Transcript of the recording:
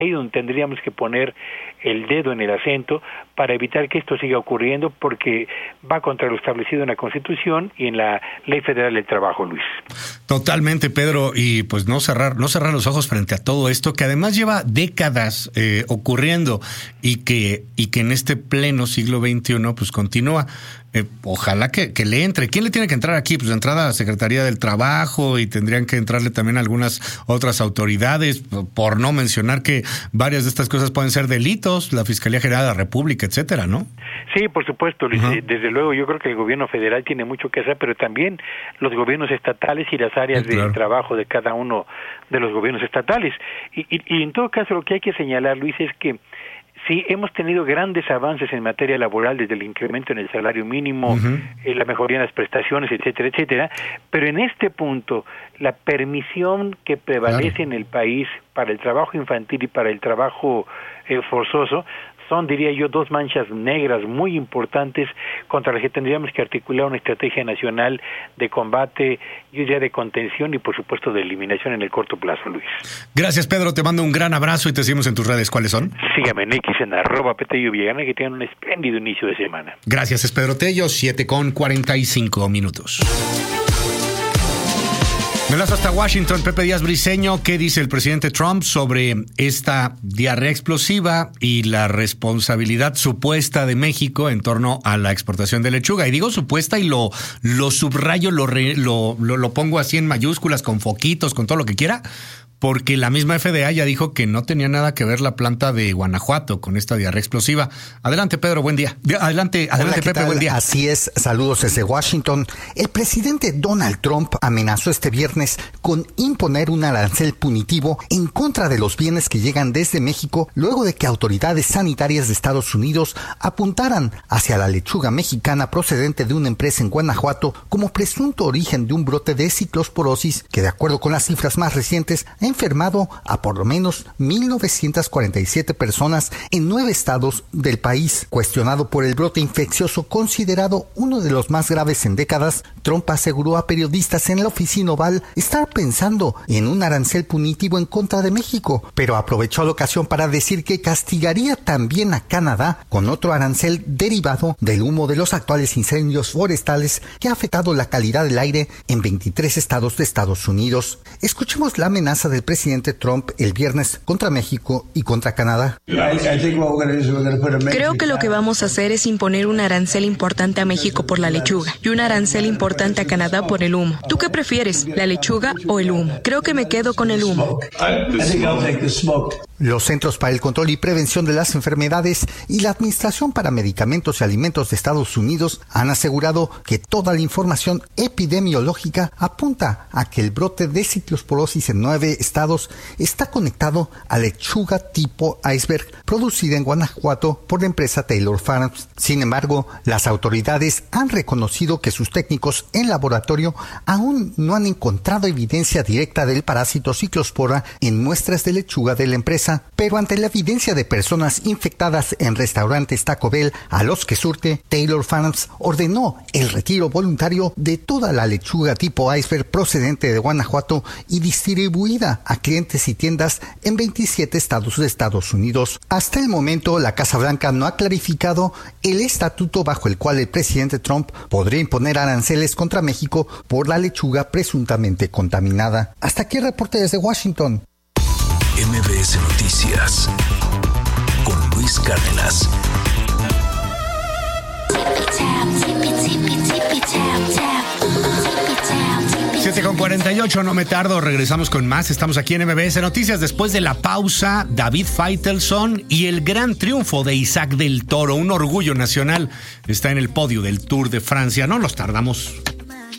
ahí donde tendríamos que poner el dedo en el acento para evitar que esto siga ocurriendo, porque va contra lo establecido en la Constitución y en la Ley Federal del Trabajo, Luis. Totalmente, Pedro, y pues no cerrar los ojos frente a todo esto, que además lleva décadas ocurriendo y que en este pleno siglo XXI pues continúa. Ojalá que le entre. ¿Quién le tiene que entrar aquí? Pues de entrada a la Secretaría del Trabajo, y tendrían que entrarle también algunas otras autoridades, por no mencionar que varias de estas cosas pueden ser delitos, la Fiscalía General de la República, etcétera, ¿no? Sí, por supuesto, Luis. Desde luego yo creo que el gobierno federal tiene mucho que hacer, pero también los gobiernos estatales y las áreas de trabajo de cada uno de los gobiernos estatales. Y en todo caso lo que hay que señalar, Luis, es que sí, hemos tenido grandes avances en materia laboral, desde el incremento en el salario mínimo, la mejoría en las prestaciones, etcétera, etcétera, pero en este punto, la permisión que prevalece en el país para el trabajo infantil y para el trabajo forzoso son, diría yo, dos manchas negras muy importantes contra las que tendríamos que articular una estrategia nacional de combate, yo diría de contención y por supuesto de eliminación en el corto plazo, Luis. Gracias, Pedro, te mando un gran abrazo y te seguimos en tus redes. ¿Cuáles son? Sígame en X, en @Petello Villagana, que tengan un espléndido inicio de semana. Gracias, es Pedro Tello, 7:45. Me enlazo hasta Washington. Pepe Díaz Briceño, ¿qué dice el presidente Trump sobre esta diarrea explosiva y la responsabilidad supuesta de México en torno a la exportación de lechuga? Y digo supuesta y lo subrayo, lo pongo así en mayúsculas, con foquitos, con todo lo que quiera, porque la misma FDA ya dijo que no tenía nada que ver la planta de Guanajuato con esta diarrea explosiva. Adelante, Pedro, buen día. Adelante, Hola, Pepe, buen día. Así es, saludos desde Washington. El presidente Donald Trump amenazó este viernes con imponer un arancel punitivo en contra de los bienes que llegan desde México, luego de que autoridades sanitarias de Estados Unidos apuntaran hacia la lechuga mexicana procedente de una empresa en Guanajuato como presunto origen de un brote de ciclosporosis que, de acuerdo con las cifras más recientes, enfermado a por lo menos 1,947 personas en 9 estados del país. Cuestionado por el brote infeccioso considerado uno de los más graves en décadas, Trump aseguró a periodistas en la oficina oval estar pensando en un arancel punitivo en contra de México, pero aprovechó la ocasión para decir que castigaría también a Canadá con otro arancel derivado del humo de los actuales incendios forestales que ha afectado la calidad del aire en 23 estados de Estados Unidos. Escuchemos la amenaza del presidente Trump el viernes contra México y contra Canadá. Creo que lo que vamos a hacer es imponer un arancel importante a México por la lechuga y un arancel importante a Canadá por el humo. ¿Tú qué prefieres, la lechuga o el humo? Creo que me quedo con el humo. Los Centros para el Control y Prevención de las Enfermedades y la Administración para Medicamentos y Alimentos de Estados Unidos han asegurado que toda la información epidemiológica apunta a que el brote de ciclosporosis en 9 estados está conectado a lechuga tipo iceberg producida en Guanajuato por la empresa Taylor Farms. Sin embargo, las autoridades han reconocido que sus técnicos en laboratorio aún no han encontrado evidencia directa del parásito ciclospora en muestras de lechuga de la empresa, pero ante la evidencia de personas infectadas en restaurantes Taco Bell a los que surte, Taylor Farms ordenó el retiro voluntario de toda la lechuga tipo iceberg procedente de Guanajuato y distribuida a clientes y tiendas en 27 estados de Estados Unidos. Hasta el momento, la Casa Blanca no ha clarificado el estatuto bajo el cual el presidente Trump podría imponer aranceles contra México por la lechuga presuntamente contaminada. Hasta aquí el reporte desde Washington. MBS Noticias con Luis Cárdenas. Siete con 48, no me tardo, regresamos con más. Estamos aquí en MBS Noticias. Después de la pausa, David Faitelson y el gran triunfo de Isaac del Toro, un orgullo nacional, está en el podio del Tour de Francia. No nos tardamos.